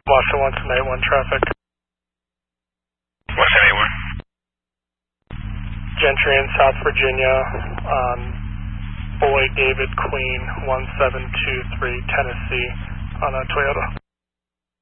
Washington 181 traffic. Washington 81. Gentry in South Virginia on Boy David Queen 1723 Tennessee on a Toyota.